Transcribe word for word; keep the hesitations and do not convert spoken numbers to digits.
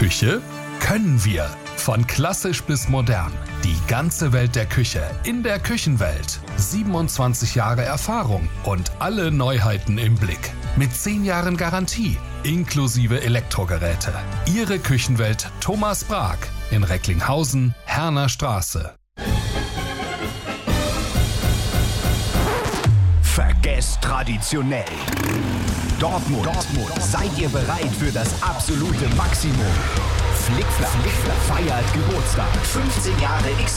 Küche können wir. Von klassisch bis modern. Die ganze Welt der Küche in der Küchenwelt. siebenundzwanzig Jahre Erfahrung und alle Neuheiten im Blick. Mit zehn Jahren Garantie, inklusive Elektrogeräte. Ihre Küchenwelt Thomas Brag in Recklinghausen, Herner Straße. Vergesst traditionell. Dortmund. Dortmund. Seid ihr bereit für das absolute Maximum? Flickflack feiert Geburtstag. fünfzehn Jahre X